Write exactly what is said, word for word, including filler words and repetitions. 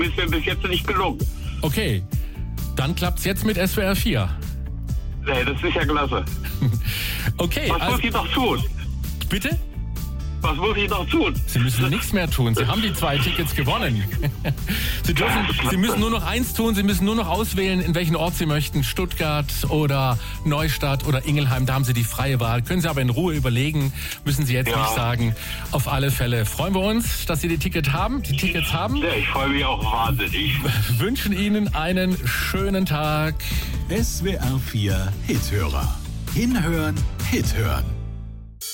ist mir bis jetzt nicht gelungen. Okay, dann klappt's jetzt mit S W R vier. Nee, das ist ja klasse. Okay, Was also, muss ich noch tun? bitte? Was muss ich noch tun? Sie müssen nichts mehr tun. Sie haben die zwei Tickets gewonnen. Sie dürfen, Sie müssen nur noch eins tun. Sie müssen nur noch auswählen, in welchen Ort Sie möchten. Stuttgart oder Neustadt oder Ingelheim. Da haben Sie die freie Wahl. Können Sie aber in Ruhe überlegen. Müssen Sie jetzt Ja. nicht sagen. Auf alle Fälle freuen wir uns, dass Sie die Ticket haben. Die Tickets haben. Ja, ich freue mich auch wahnsinnig. Wünschen Ihnen einen schönen Tag. S W R vier Hithörer. Hinhören, Hithören.